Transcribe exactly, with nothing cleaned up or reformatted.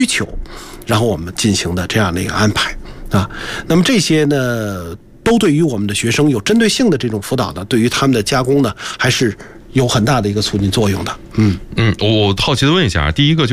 求，然后我们进行的这样的一个安排啊。那么这些呢，都对于我们的学生有针对性的这种辅导呢，对于他们的加工呢，还是有很大的一个促进作用的。嗯嗯，我好奇的问一下，第一个就